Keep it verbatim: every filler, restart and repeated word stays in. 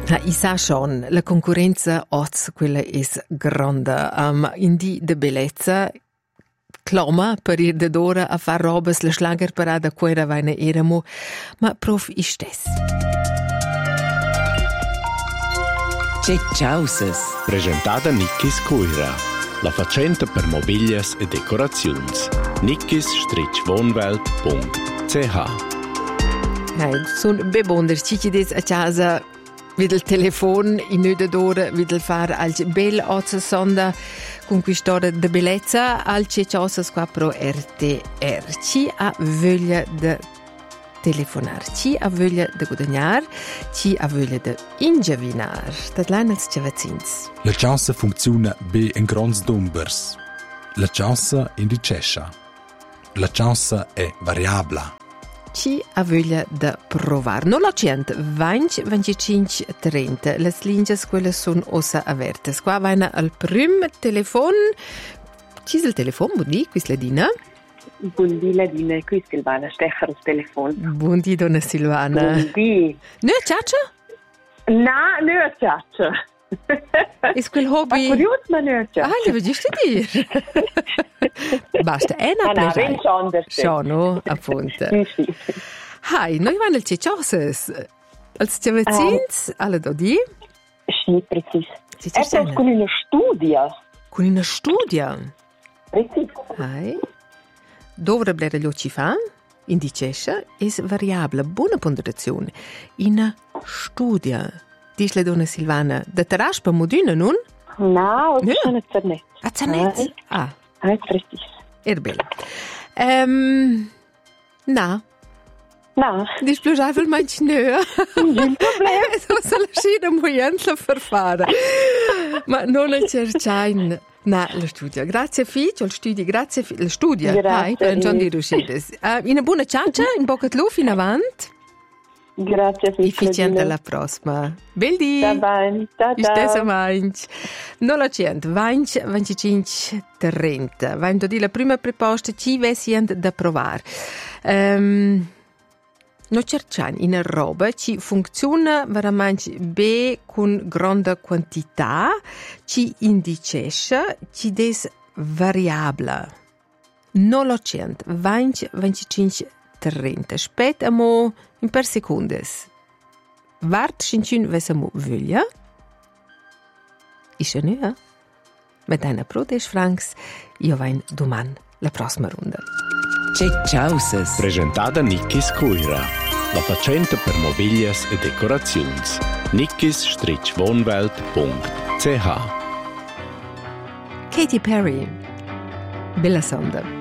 I sa schon, la concorrenza oz, quella è grande. Um, in di de bellezza, cloma per ir de d'ora a far robes, la schlagerparada quera vaina eramo, ma prof i stess. C'è Ciauses. Presentata Nickis Cuira, la facenta per mobilias e decorazions. nickis wohnwelt punkt c h. Hey, sun bebonder, cici des a casa, vid il telefon in öde d'ora, vid il far alc bel oza sonda, conquistore de bellezza, alce ciosas qua pro R T R. Ci ha voglia de telefonar, ci ha voglia de guadagnar, ci ha voglia de ingiavinar. Dat leinels ciavazzins. La chance funziona be in grons numbers. La chance indicescia. La chance è variabla. Ci ha voglia de provar. Non lo cent, vinc, venticinc, trenta. Les linges quelle son ossa avertes. Qua vaina al prim telefon. Ci il telefon, buondì, qui Ledina. Buondì Ledina, qui Silvana Stecher al telefon. Buondì donna Silvana. Buondì. Ne ciaccia? Na, ne ciaccia. È quel hobby. Ma curioso, ma ne ciaccia. Ah, le vedi dire. Basta, è una presa. Ah, no, ben schon. Schon, no? Appunto. Sì, sì. Hai, noi vanno al ceccioses. Als ciavazzins, alle dodi? Sì, precis. Ci è proprio con una studia. Con una studia? Precis. Hai. Dovre blera gli occhi fa? Indicesce è variabile, buona ponderazione. In studia. Dice la donna Silvana, da teraspa moduna, non? No, no. Sono a Zernet. A Zernet? Ah. Ah, precis. È bello. Um, no. No. Dice più già per manci nö. Non problema. So se la scena muoientla per fare. Ma non la cercain. No, la studia. Grazie figlio, il studio, grazie figlio. La studia. Grazie. Dai, non di riuscites. Uh, in una buona ciaccia, in bocca di lupo, in avanti. Grazie figlio. Efficiente alla prossima. Bel di. Ciao, ciao. Ciao. Stessa manch. Non la cent, vinc, venticinc, trenta. Vinc di la prima proposta, ci vesient da provare. Um, No cerchan in roba ci funziona veramente be con grande quantità, ci indicesce, ci des variabile. Non lo cent, vinc, venticinc, trenta. Aspettiamo in per secondes. Vart cincin vesamo voglia. Isce nu, eh? Met una pro des francs, io vain doman la prossima ronda. C'è Ciauses. Presentata Nickis Cuira, la facenta per mobilias e decorazions. nickis wohnwelt punkt c h. Katy Perry, bella sonda.